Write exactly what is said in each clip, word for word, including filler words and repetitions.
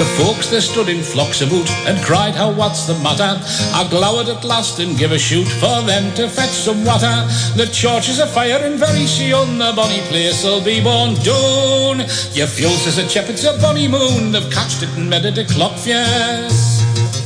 The folks they stood in flocks about and cried, how what's the matter? I glowered at last and give a shoot for them to fetch some water. The church is afire and very soon the bonny place'll be born down. Your fuel says a chap, it's a bonny moon, they've catched it and made it a clock fierce.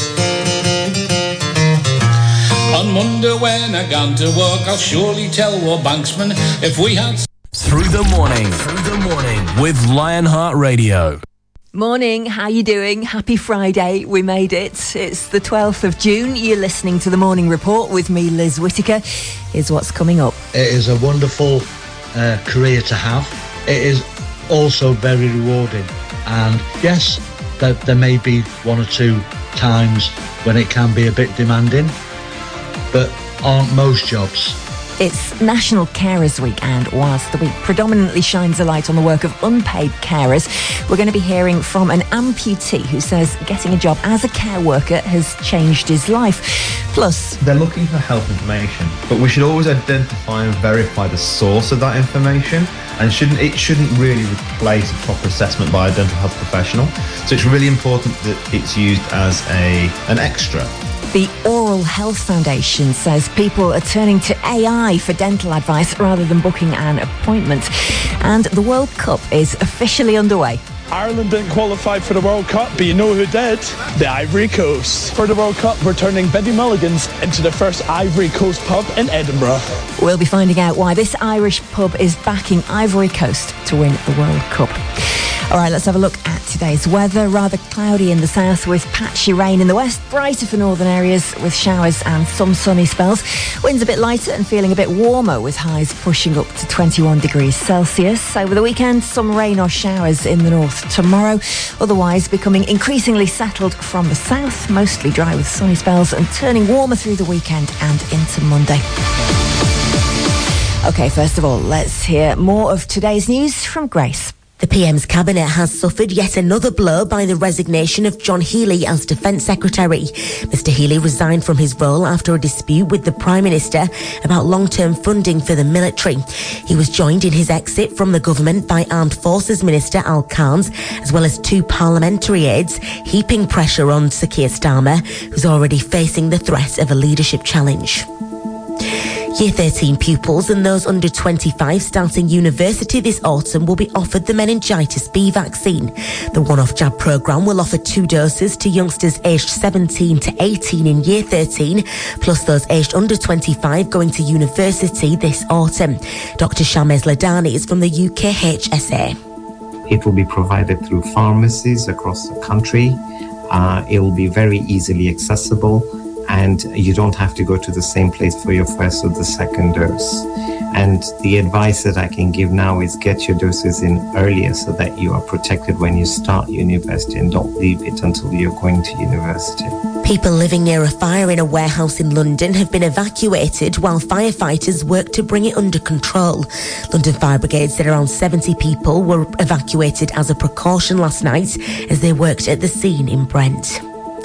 On Monday when I gone to work, I'll surely tell our banksman if we had... Through the morning, through the morning with Lionheart Radio. Morning, how you doing? Happy Friday, we made it. It's the twelfth of June. You're listening to the Morning Report with me, Liz Whittaker. Here's what's coming up. It is a wonderful uh, career to have. It is also very rewarding. And yes, there, there may be one or two times when it can be a bit demanding, but aren't most jobs. It's National Carers Week, and whilst the week predominantly shines a light on the work of unpaid carers, we're going to be hearing from an amputee who says getting a job as a care worker has changed his life. Plus, they're looking for health information, but we should always identify and verify the source of that information, and shouldn't it shouldn't really replace a proper assessment by a dental health professional. So it's really important that it's used as a an extra. The Oral Health Foundation says people are turning to A I for dental advice rather than booking an appointment. And the World Cup is officially underway. Ireland didn't qualify for the World Cup, but you know who did? The Ivory Coast. For the World Cup, we're turning Biddy Mulligan's into the first Ivory Coast pub in Edinburgh. We'll be finding out why this Irish pub is backing Ivory Coast to win the World Cup. All right, let's have a look at today's weather. Rather cloudy in the south with patchy rain in the west. Brighter for northern areas with showers and some sunny spells. Winds a bit lighter and feeling a bit warmer with highs pushing up to twenty-one degrees Celsius. Over the weekend, some rain or showers in the north tomorrow. Otherwise, becoming increasingly settled from the south. Mostly dry with sunny spells and turning warmer through the weekend and into Monday. OK, first of all, let's hear more of today's news from Grace. The P M's cabinet has suffered yet another blow by the resignation of John Healey as Defence Secretary. Mister Healey resigned from his role after a dispute with the Prime Minister about long-term funding for the military. He was joined in his exit from the government by Armed Forces Minister Al Khans, as well as two parliamentary aides, heaping pressure on Sir Keir Starmer, who's already facing the threat of a leadership challenge. Year thirteen pupils and those under twenty-five starting university this autumn will be offered the meningitis B vaccine. The one-off jab programme will offer two doses to youngsters aged seventeen to eighteen in year thirteen, plus those aged under twenty-five going to university this autumn. Doctor Shamez Ladani is from the U K H S A. It will be provided through pharmacies across the country. Uh, it will be very easily accessible, and you don't have to go to the same place for your first or the second dose. And the advice that I can give now is get your doses in earlier so that you are protected when you start university, and don't leave it until you're going to university. People living near a fire in a warehouse in London have been evacuated while firefighters work to bring it under control. London Fire Brigade said around seventy people were evacuated as a precaution last night as they worked at the scene in Brent.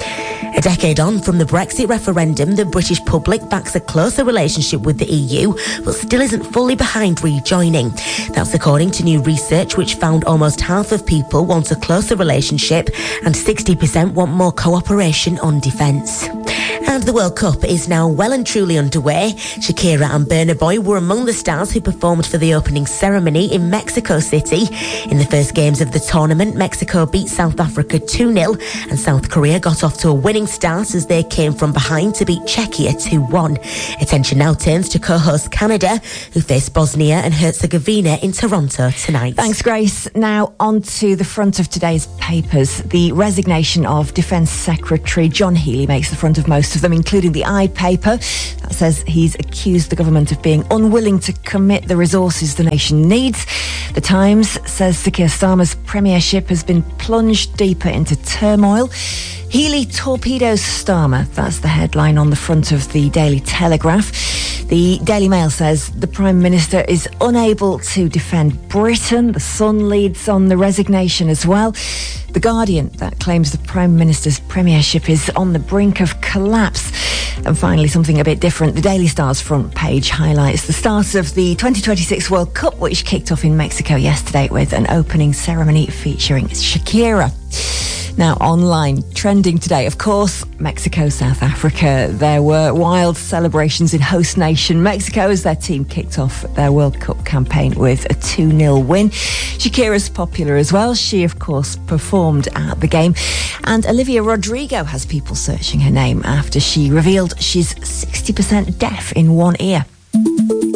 A decade on from the Brexit referendum, the British public backs a closer relationship with the E U, but still isn't fully behind rejoining. That's according to new research, which found almost half of people want a closer relationship and sixty percent want more cooperation on defence. And the World Cup is now well and truly underway. Shakira and Burna Boy were among the stars who performed for the opening ceremony in Mexico City. In the first games of the tournament, Mexico beat South Africa two nil and South Korea got off to a winning start as they came from behind to beat Czechia two one. Attention now turns to co-host Canada, who face Bosnia and Herzegovina in Toronto tonight. Thanks, Grace. Now on to the front of today's papers. The resignation of Defence Secretary John Healey makes the front of most of them, including the I paper that says he's accused the government of being unwilling to commit the resources the nation needs. The Times says Sir Keir Starmer's premiership has been plunged deeper into turmoil. Healey torpedoes Starmer. That's the headline on the front of the Daily Telegraph. The Daily Mail says the Prime Minister is unable to defend Britain. The Sun leads on the resignation as well. The Guardian, that claims the Prime Minister's premiership is on the brink of collapse. And finally, something a bit different. The Daily Star's front page highlights the start of the twenty twenty-six World Cup, which kicked off in Mexico yesterday with an opening ceremony featuring Shakira. Now, online, trending today, of course, Mexico, South Africa. There were wild celebrations in host nation Mexico as their team kicked off their World Cup campaign with a two nil win. Shakira's popular as well. She, of course, performed at the game. And Olivia Rodrigo has people searching her name after she revealed she's sixty percent deaf in one ear.